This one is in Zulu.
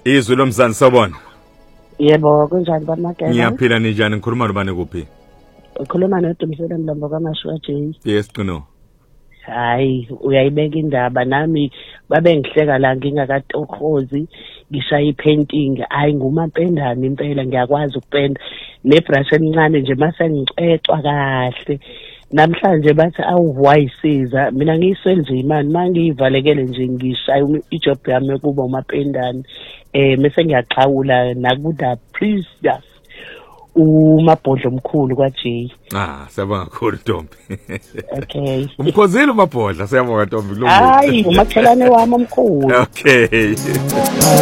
Izwi lomzana sabona. Yebo, kunjani baMageba? Ngiyaphila njani, ngikhuluma nobani kuphi? Ukhuluma noDumisela Mlambo kaMashwa J. Yes, qino. Hayi, uyayibeka indaba nami babe ngihleka la ngingakatohozi ngishaya ipainting. Hayi ngumapendana impela ngiyakwazi ukupenda. Nebrush encane nje mase ngicecwa kahle. Namhlanje bathi awuwayisiza mina ngiyiswenza imani mangiyivalekele nje ngishaya ijob yami kuba umapendana mase ngiyaxhawula nakuda precious umabhodlo omkhulu kwaJ. Siyabonga kakhulu Ntombi. Okay. Umkhozile umabhodla siyabonga Ntombi kulungile. Hayi umakhelane wami omkhulu. Okay.